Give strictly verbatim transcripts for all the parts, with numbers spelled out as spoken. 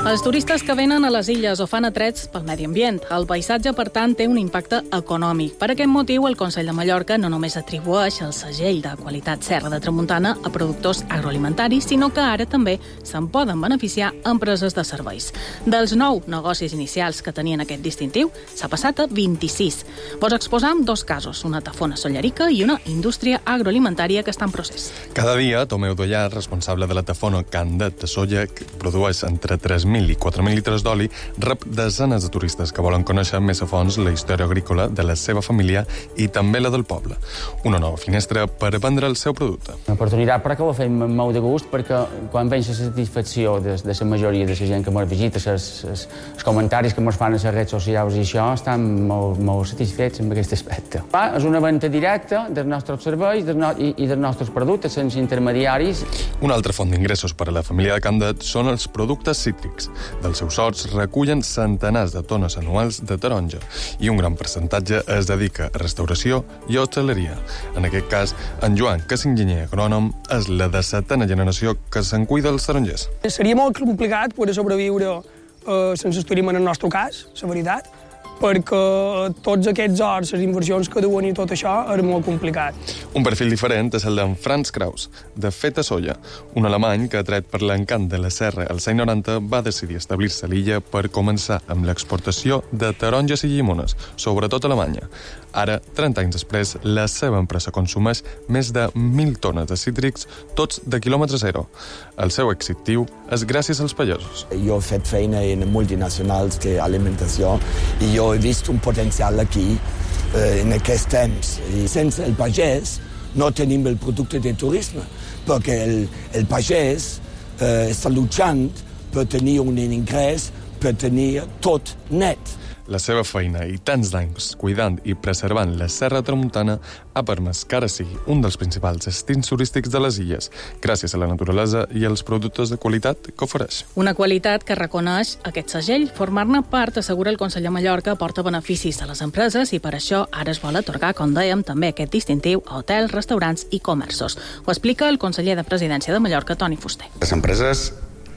Els turistes que venen a les illes o fan atrets pel medi ambient. El paisatge, per tant, té un impacte econòmic. Per aquest motiu, el Consell de Mallorca no només atribueix el segell de qualitat Serra de Tramuntana a productors agroalimentaris, sinó que ara també se'n poden beneficiar empreses de serveis. Dels nou negocis inicials que tenien aquest distintiu, s'ha passat a vint-i-sis. Vos exposam dos casos, una tafona sollerica i una indústria agroalimentària que està en procés. Cada dia, Tomeu Dollar, responsable de la tafona Candet de Solla, que produeix entre tres mil i quatre mil litres d'oli, rep desenes de turistes que volen conèixer més a fons la història agrícola de la seva família i també la del poble. Una nova finestra per vendre el seu producte. Una oportunitat per que ho fem molt de gust, perquè quan veig la satisfacció de, de la majoria de la gent que ens visita, els comentaris que ens fan a les redes socials i això, estan molt, molt satisfets amb aquest aspecte. Va, és una venda directa dels nostres serveis del no, i, i dels nostres productes, sense intermediaris. Una altra font d'ingressos per a la família de Candet són els productes cítrics. Dels seus horts recullen centenars de tones anuals de taronja i un gran percentatge es dedica a restauració i hostaleria. En aquest cas, en Joan, que és enginyer agrònom, és la desetena generació que se'n cuida els tarongers. Seria molt complicat poder sobreviure eh, sense turisme en el nostre cas, la veritat, perquè tots aquests horts, les inversions que duen i tot això, era molt complicat. Un perfil diferent és el d'en Franz Kraus, de Feta Solla, un alemany que, atret per l'encant de la serra als anys noranta, va decidir establir-se a l'illa per començar amb l'exportació de taronges i llimones, sobretot a Alemanya. Ara, trenta anys després, la seva empresa consumeix més de mil tones de cítrics, tots de quilòmetre zero. El seu èxit tiu és gràcies als pagesos. Jo he fet feina en multinacionals d'alimentació i jo he vist un potencial aquí eh, en aquest temps. I sense el pagès no tenim el producte de turisme, perquè el, el pagès eh, està lluitant per tenir un ingrés, per tenir tot net. La seva feina i tants d'anys cuidant i preservant la Serra Tramuntana ha permès que ara sigui un dels principals destins turístics de les illes, gràcies a la naturalesa i als productes de qualitat que ofereix. Una qualitat que reconeix aquest segell. Formar-ne part, assegura el Consell de Mallorca, porta beneficis a les empreses i per això ara es vol atorgar, com dèiem, també aquest distintiu a hotels, restaurants i comerços. Ho explica el conseller de Presidència de Mallorca, Toni Fuster. Les empreses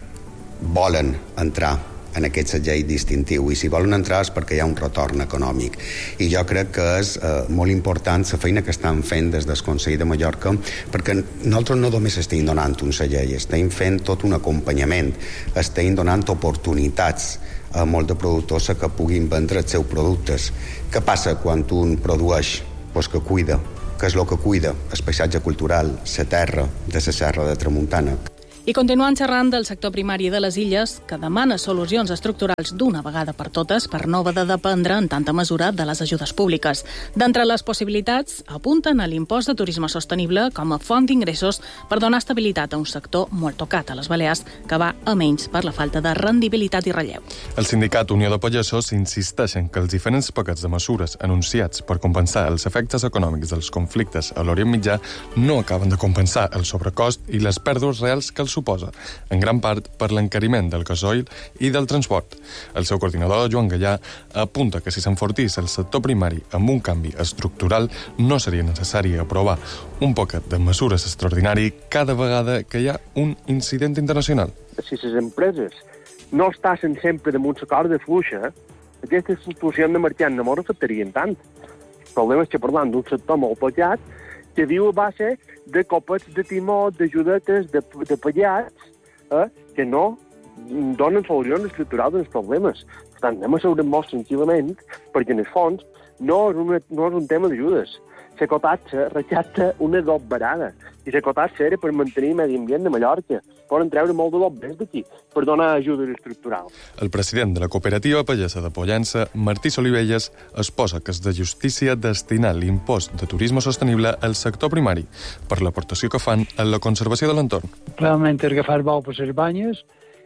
volen entrar en aquest segell distintiu i si volen entrar és perquè hi ha un retorn econòmic i jo crec que és eh, molt important la feina que estan fent des del Consell de Mallorca, perquè nosaltres no només estem donant un segell, estem fent tot un acompanyament, estem donant oportunitats a molts de productors que puguin vendre els seus productes. Què passa quan un produeix? Pues que cuida. Què és el que cuida? El paisatge cultural, la terra de la Serra de Tramuntana. I continuant xerrant del sector primari de les illes, que demana solucions estructurals d'una vegada per totes per no haver de dependre en tanta mesura de les ajudes públiques. D'entre les possibilitats, apunten a l'impost de turisme sostenible com a font d'ingressos per donar estabilitat a un sector molt tocat a les Balears, que va a menys per la falta de rendibilitat i relleu. El sindicat Unió de Pagesos insisteix en que els diferents paquets de mesures anunciats per compensar els efectes econòmics dels conflictes a l'Orient Mitjà no acaben de compensar el sobrecost i les pèrdues reals que els suposa, en gran part per l'encariment del gasoil i del transport. El seu coordinador, Joan Gallà, apunta que si s'enfortís el sector primari amb un canvi estructural no seria necessari aprovar un paquet de mesures extraordinari cada vegada que hi ha un incident internacional. Si les empreses no estaven sempre damunt la corda fluixa, aquestes situacions de mercat no ens afectarien tant. El problema és que parlant d'un sector molt tocat que viu a base de copets de timó, d'ajudetes, de, de pallats, eh, que no donen solucions estructurals als problemes. Per tant, anem a seure molt tranquil·lament, perquè en el fons no és, una, no és un tema d'ajudes. La cotatxa recapta una dobbarada, i la cotatxa era per mantenir el medi ambient de Mallorca. Poden treure molt de dobbers d'aquí per donar ajudes estructurals. El president de la cooperativa pagesa de Pollença, Martí Solivelles, exposa que és de justícia destinar l'impost de turisme sostenible al sector primari per l'aportació que fan en la conservació de l'entorn. Realment agafar bou per les banyes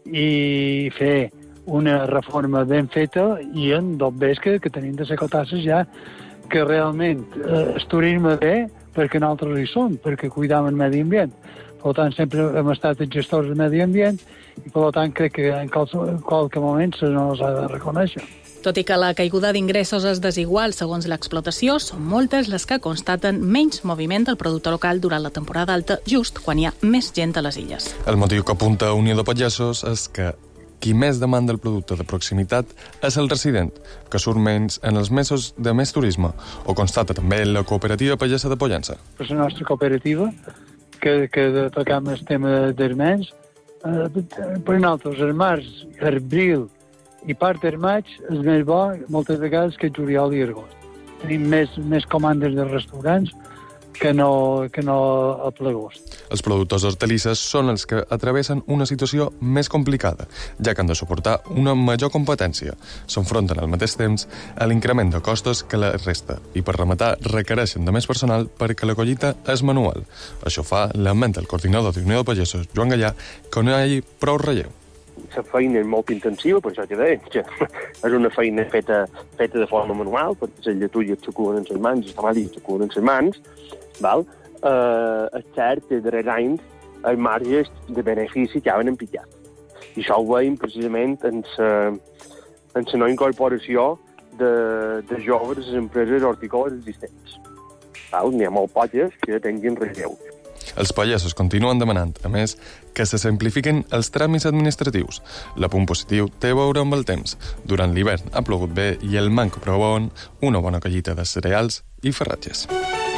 i fer una reforma ben feta i en dobbers que, que tenim de les cotasses ja que realment eh, el turisme bé perquè nosaltres hi som, perquè cuidam el medi ambient. Per tant, sempre hem estat els gestors del medi ambient i per tant crec que en qualsevol moment se nos ha de reconèixer. Tot i que la caiguda d'ingressos és desigual segons l'explotació, són moltes les que constaten menys moviment del producte local durant la temporada alta, just quan hi ha més gent a les illes. El motiu que apunta Unió de Pagesos és que qui més demanda el producte de proximitat és el resident, que surt menys en els mesos de més turisme, o constata també la cooperativa pagesa de Pollença. Per la nostra cooperativa, que, que tocam el tema d'armens, eh, per nosaltres, el març, abril i part del maig és més bo moltes vegades que juliol i agost. Tenim més, més comandes de restaurants que no, que no a l'agost. Els productors d'hortalisses són els que atravessen una situació més complicada, ja que han de suportar una major competència. S'enfronten al mateix temps a l'increment de costos que la resta i, per rematar, requereixen de més personal perquè la collita és manual. Això fa, lamenta el coordinador d'Unió de Pagesos, Joan Gallà, que no hi hagi prou relleu. La feina és molt intensiva, per això que deia, que és una feina feta, feta de forma manual, perquè les lletulles s'ocupen en les mans, les tomàtiques s'ocupen en les mans, val? Eh, és cert que darrers anys els marges de benefici que han empitjat. I això ho veiem precisament en la no incorporació de, de joves a les empreses hortícoles existents. Val? N'hi ha molt poques que tinguin relleu. Els pagesos continuen demanant, a més, que se simplifiquen els tràmits administratius. L'apunt positiu té a veure amb el temps. Durant l'hivern ha plogut bé i el manco provoca una bona collita de cereals i farratges.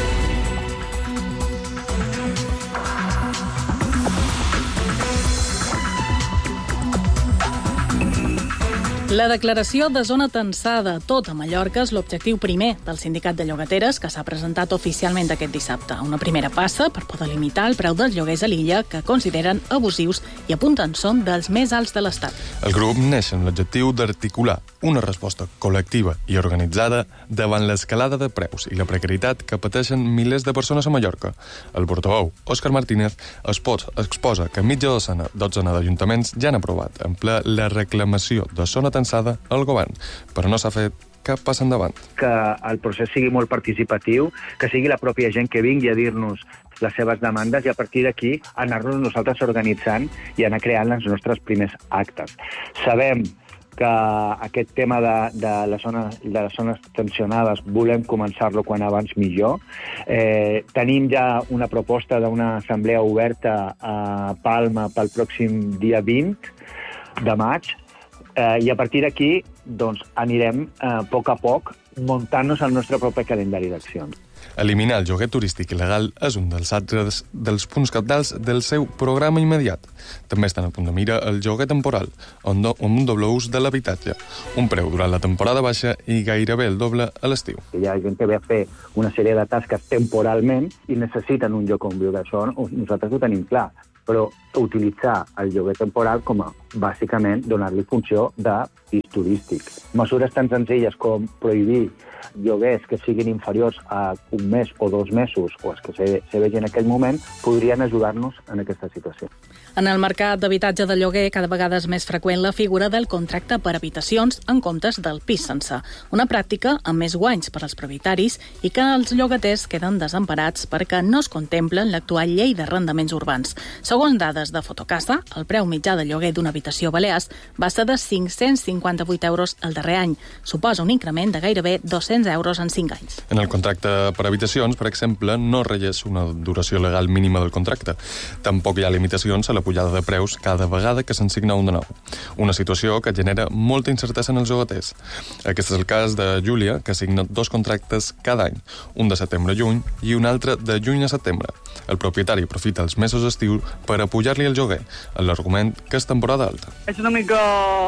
La declaració de zona tensada, tot a Mallorca, és l'objectiu primer del Sindicat de Llogateres, que s'ha presentat oficialment aquest dissabte. Una primera passa per poder limitar el preu dels lloguers a l'illa, que consideren abusius i apunten són dels més alts de l'Estat. El grup neix amb l'objectiu d'articular una resposta col·lectiva i organitzada davant l'escalada de preus i la precarietat que pateixen milers de persones a Mallorca. El portaveu, Òscar Martínez, exposa que mitja dotzena, dotzena d'ajuntaments ja han aprovat en ple la reclamació de zona tensada al govern, però no s'ha fet cap pas endavant. Que el procés sigui molt participatiu, que sigui la pròpia gent que vingui a dir-nos les seves demandes i a partir d'aquí anar-nos nosaltres organitzant i anar creant els nostres primers actes. Sabem que aquest tema de, de, la zona, de les zones tensionades volem començar-lo quan abans millor. Eh, tenim ja una proposta d'una assemblea oberta a Palma pel pròxim dia vint de maig, eh, i a partir d'aquí doncs, anirem eh, a poc a poc muntant-nos el nostre propi calendari d'accions. Eliminar el lloguer turístic il·legal és un dels altres dels punts cabdals del seu programa immediat. També estan a punt de mira el lloguer temporal, on do, amb un doble ús de l'habitatge, un preu durant la temporada baixa i gairebé el doble a l'estiu. Hi ha gent que ve a fer una sèrie de tasques temporalment i necessiten un lloc on viure. Això nosaltres ho tenim clar, però utilitzar el lloguer temporal com a, bàsicament, donar-li funció de pis turístic. Mesures tan senzilles com prohibir lloguers que siguin inferiors a un mes o dos mesos, o els que se, se vegin en aquell moment, podrien ajudar-nos en aquesta situació. En el mercat d'habitatge de lloguer, cada vegada és més freqüent la figura del contracte per habitacions en comptes del pis sencer. Una pràctica amb més guanys per als propietaris i que els llogaters queden desemparats perquè no es contempla en l'actual llei d'arrendaments urbans. Segons dades de Fotocasa, el preu mitjà de lloguer d'una habitació a Balears va ser de cinc-cents cinquanta-vuit euros el darrer any. Suposa un increment de gairebé dos-cents euros en cinc anys. En el contracte per habitacions, per exemple, no regeix una duració legal mínima del contracte. Tampoc hi ha limitacions a la pujada de preus cada vegada que se'n signa un de nou. Una situació que genera molta incertesa en els llogaters. Aquest és el cas de Júlia, que signa dos contractes cada any, un de setembre a juny i un altre de juny a setembre. El propietari aprofita els mesos d'estiu per apujar-li el lloguer, amb l'argument que és temporada alta. És una mica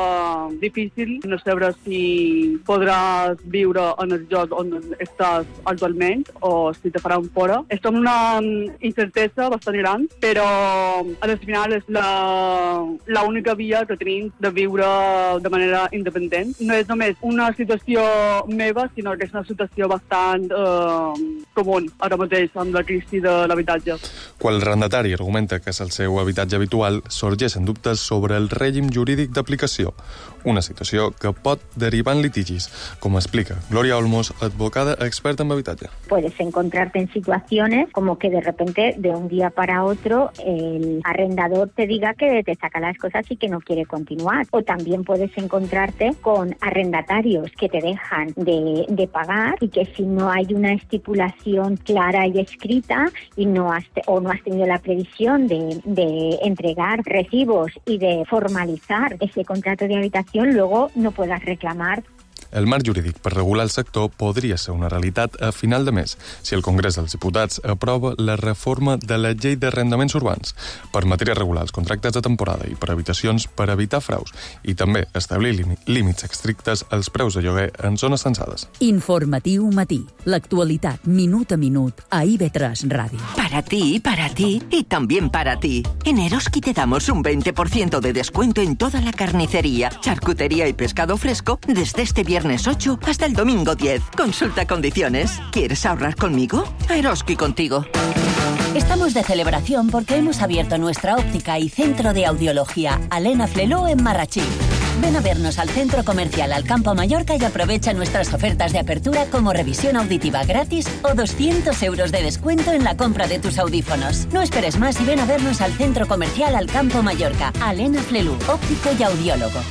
difícil no saber si podràs viure en el lloc on estàs actualment o si te faran fora. És una incertesa bastant gran, però al final és la, la única via que tenim de viure de manera independent. No és només una situació meva, sinó que és una situació bastant eh, comú ara mateix amb la crisi de l'habitatge. Quan el arrendatari argumenta que és el seu habitatge habitual, sorgeixen dubtes sobre el règim jurídic d'aplicació, una situació que pot derivar en litigis, com explica Gloria Olmos, advocada experta en habitatge. Puedes encontrarte en situaciones como que de repente, de un día para otro, el arrendador te diga que te saca las cosas y que no quiere continuar. O también puedes encontrarte con arrendatarios que te dejan de, de pagar y que si no hay una estipulación clara y escrita y no has te, o no has tenido la previsión de, de entregar recibos y de forma formalizar ese contrato de habitación, luego no puedas reclamar. El marc jurídic per regular el sector podria ser una realitat a final de mes si el Congrés dels Diputats aprova la reforma de la llei d'arrendaments urbans. Permetria regular els contractes de temporada i per habitacions per evitar fraus i també establir límits estrictes als preus de lloguer en zones censades. Informatiu Matí. L'actualitat minut a minut a I V tres Radio. Para ti, para ti y también para ti. En Eroski te damos un veinte por ciento de descuento en toda la carnicería, charcutería y pescado fresco desde este viernes ocho hasta el domingo diez. Consulta condiciones. ¿Quieres ahorrar conmigo? Eroski contigo. Estamos de celebración porque hemos abierto nuestra óptica y centro de audiología Alena Fleló en Marrachí. Ven a vernos al Centro Comercial Alcampo Mallorca y aprovecha nuestras ofertas de apertura como revisión auditiva gratis o doscientos euros de descuento en la compra de tus audífonos. No esperes más y ven a vernos al Centro Comercial Alcampo Mallorca. Alena Flelú, óptico y audiólogo.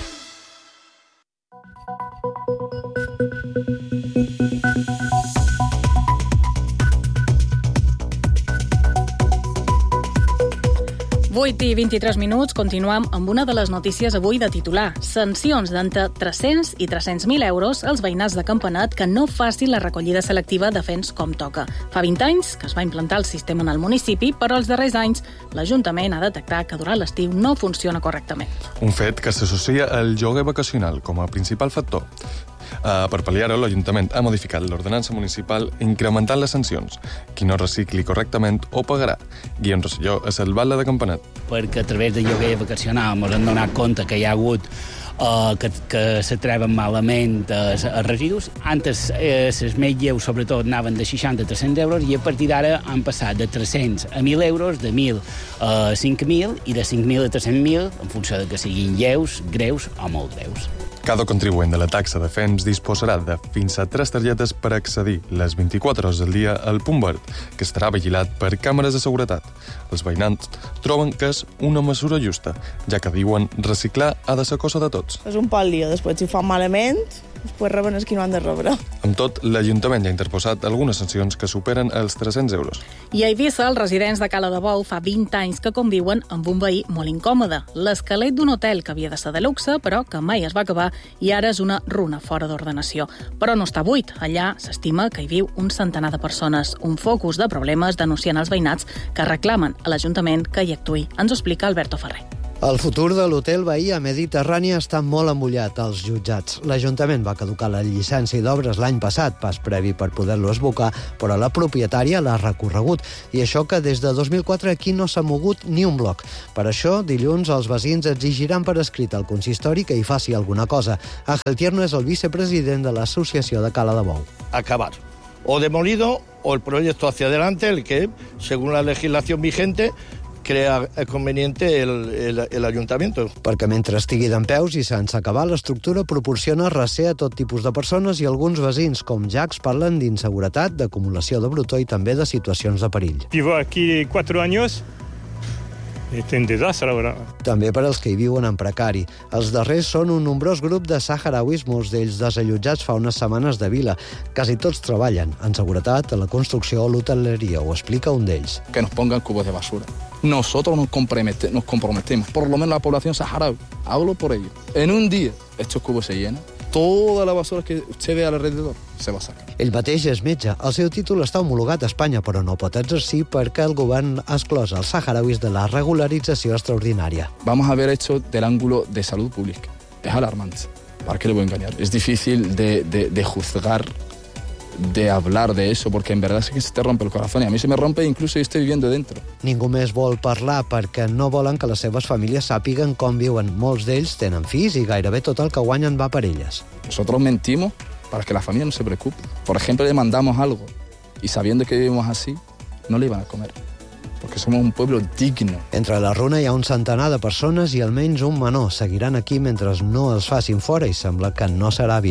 vuit i vint-i-tres minuts, continuem amb una de les notícies avui de titular. Sancions d'entre tres-cents i tres-cents mil euros als veïnats de Campanet que no facin la recollida selectiva de fens com toca. Fa vint anys que es va implantar el sistema en el municipi, però els darrers anys l'Ajuntament ha detectat que durant l'estiu no funciona correctament. Un fet que s'associa al lloguer vacacional com a principal factor. Uh, per pal·liar-ho, l'Ajuntament ha modificat l'ordenança municipal incrementant les sancions. Qui no recicli correctament ho pagarà. Guillem Rosselló, a Salvatla de Campanet. Perquè a través de lloguer vacacional ens hem donat compte que hi ha hagut uh, que, que se treuen malament els uh, residus. Antes els uh, més lleus, sobretot, anaven de seixanta a tres-cents euros i a partir d'ara han passat de tres-cents a mil euros, de mil a cinc mil i de cinc mil a tres-cents mil en funció de que siguin lleus, greus o molt greus. Cada contribuent de la taxa de fems disposarà de fins a tres targetes per accedir les vint-i-quatre hores del dia al punt verd, que estarà vigilat per càmeres de seguretat. Els veïnants troben que és una mesura justa, ja que diuen reciclar ha de ser cosa de tots. És un pal dia, després si fan malament, després reben els que no han de rebre. Amb tot, l'Ajuntament ja ha interposat algunes sancions que superen els tres-cents euros. I a Eivissa, els residents de Cala de Bou fa vint anys que conviuen amb un veí molt incòmode. L'esquelet d'un hotel que havia de ser de luxe, però que mai es va acabar i ara és una runa fora d'ordenació. Però no està buit. Allà s'estima que hi viu un centenar de persones. Un focus de problemes denunciant els veïnats que reclamen a l'Ajuntament que hi actuï. Ens ho explica Alberto Ferrer. El futur de l'hotel Bahia Mediterrània està molt embullat als jutjats. L'Ajuntament va caducar la llicència d'obres l'any passat, pas previ per poder-lo esbocar, però la propietària l'ha recorregut. I això que des de dos mil quatre aquí no s'ha mogut ni un bloc. Per això, dilluns, els veïns exigiran per escrit al consistori que hi faci alguna cosa. Ángel Tierno és el vicepresident de l'Associació de Cala de Bou. Acabar. O demolido o el proyecto hacia adelante, el que, según la legislación vigente, crea conveniente el, el, el Ayuntamiento. Perquè mentre estigui dempeus i sense acabar, l'estructura proporciona recer a tot tipus de persones i alguns veïns, com Jacques, parlen d'inseguretat, d'acumulació de brutó i també de situacions de perill. Vivo aquí cuatro años. És un desastre, ara. També per als que hi viuen en precari. Els darrers són un nombrós grup de saharauis, molts d'ells desallotjats fa unes setmanes de vila. Quasi tots treballen en seguretat, a la construcció o l'hoteleria, ho explica un d'ells. Que nos pongan cubos de basura. Nosotros nos, compromete, nos comprometemos, por lo menos la población saharaui, hablo por ello. En un día estos cubos se llenan, toda la basura que usted ve alrededor se va a sacar. Ell mateix és metge. El seu títol està homologat a Espanya, però no pot exercir perquè el govern ha exclòs els saharauis de la regularització extraordinària. Vamos a ver esto del ángulo de salud pública. Es alarmante. ¿Para qué le voy a engañar? Es difícil de, de, de juzgar, de hablar de eso, porque en verdad es que se te rompe el corazón y a mí se me rompe incluso y estoy viviendo dentro. Ningú més vol parlar perquè no volen que les seves famílies sàpiguen com viuen. Molts d'ells tenen fills i gairebé tot el que guanyen va per elles. Nosotros mentimos para que la familia no se preocupe. Por ejemplo, le mandamos algo y sabiendo que vivimos así, no le iban a comer. Perquè som un pueblo digno. Entre la runa hi ha un centenar de persones i almenys un menor. Seguiran aquí mentre no els facin fora i sembla que no serà aviat.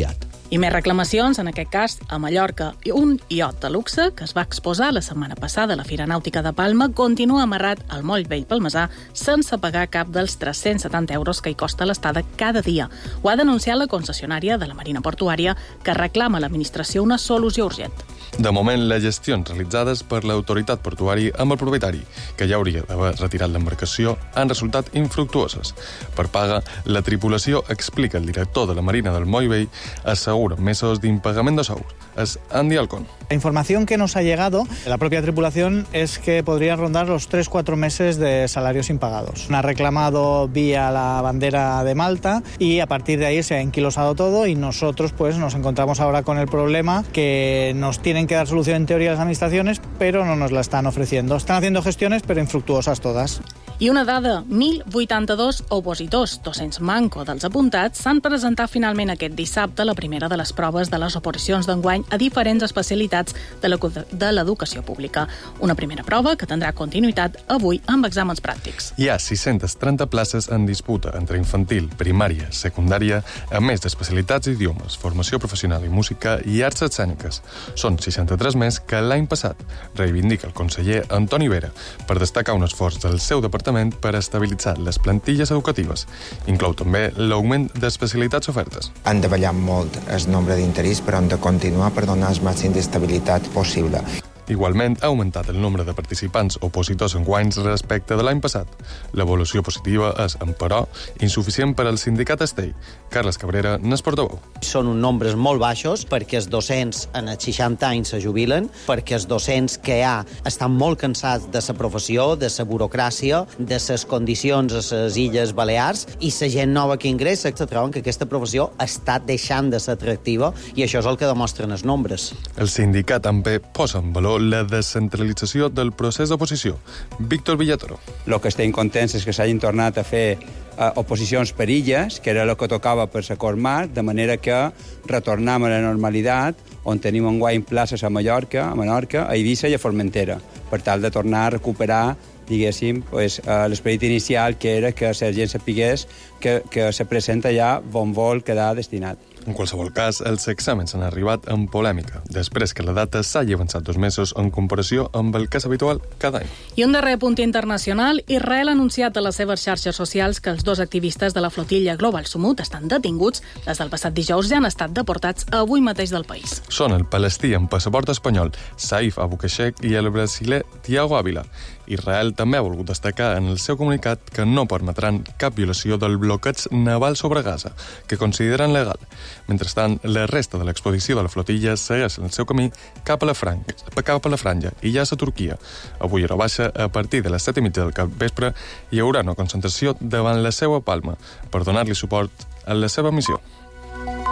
I més reclamacions, en aquest cas, a Mallorca. Un iot de luxe, que es va exposar la setmana passada a la Fira Nàutica de Palma, continua amarrat al moll vell palmesà sense pagar cap dels tres-cents setanta euros que hi costa l'estada cada dia. Ho ha denunciat la concessionària de la Marina Portuària, que reclama a l'administració una solució urgent. De moment, les gestions realitzades per l'autoritat portuària amb el propietari, que ja hauria d'haver retirat l'embarcació, han resultat infructuoses. Per paga, la tripulació, explica el director de la Marina del Moll Vell, asegura meses de impagament de sous. Es Andy Alcón. La información que nos ha llegado de la propia tripulación es que podría rondar los tres cuatro meses de salarios impagados. Ha reclamado vía la bandera de Malta y a partir de ahí se ha enquilosado todo y nosotros pues nos encontramos ahora con el problema que nos tienen que dar solución en teoría las administraciones, pero no nos la están ofreciendo. Están haciendo gestiones, pero infructuosas todas. I una dada, mil vuitanta-dos opositors, dos-cents manco dels apuntats, s'han presentat finalment aquest dissabte la primera de les proves de les oposicions d'enguany a diferents especialitats de l'educació pública. Una primera prova que tindrà continuïtat avui amb exàmens pràctics. Hi ha sis-centes trenta places en disputa entre infantil, primària, secundària, a més d'especialitats d'idiomes, formació professional i música i arts escèniques. Són seixanta-tres més que l'any passat, reivindica el conseller Antoni Vera, per destacar un esforç del seu departament per estabilitzar les plantilles educatives. Inclou també l'augment d'especialitats ofertes. Han de ballar molt el nombre d'interins, però han de continuar per donar el màxim d'estabilitat possible. Igualment, ha augmentat el nombre de participants opositors enguanys respecte de l'any passat. L'evolució positiva és, però, insuficient per al sindicat Estell. Carles Cabrera n'és portaveu. Són uns nombres molt baixos perquè els docents en els seixanta anys se jubilen, perquè els docents que hi ha estan molt cansats de la professió, de la burocràcia, de les condicions a les Illes Balears, i la gent nova que ingressa que troben que aquesta professió està deixant de ser atractiva, i això és el que demostren els nombres. El sindicat també posa en valor la descentralització del procés d'oposició. Víctor Villatoro. El que estem contents és que s'hagin tornat a fer eh, oposicions per illes, que era el que tocava per l'acord marc, de manera que retornem a la normalitat, on tenim enguany places a Mallorca, a Menorca, a Eivissa i a Formentera, per tal de tornar a recuperar diguéssim, pues, uh, l'esperit inicial, que era que la gent sapigués que, que se presenta ja on vol quedar destinat. En qualsevol cas, els exàmens han arribat amb polèmica, després que la data s'hagi avançat dos mesos en comparació amb el que és habitual cada any. I un darrer punt internacional, Israel ha anunciat a les seves xarxes socials que els dos activistes de la flotilla Global Sumut estan detinguts. Des del passat dijous ja han estat deportats avui mateix del país. Són el palestí amb passaport espanyol, Saif Abukeshek, i el brasiler Thiago Ávila. Israel també ha volgut destacar en el seu comunicat que no permetran cap violació del bloqueig naval sobre Gaza, que consideren legal. Mentrestant, la resta de l'expedició de la flotilla segueix el seu camí cap a la franja, cap a la franja i ja a Turquia. Avui a la baixa, a partir de les set i mitja del capvespre, hi haurà una concentració davant la seva Palma per donar-li suport a la seva missió.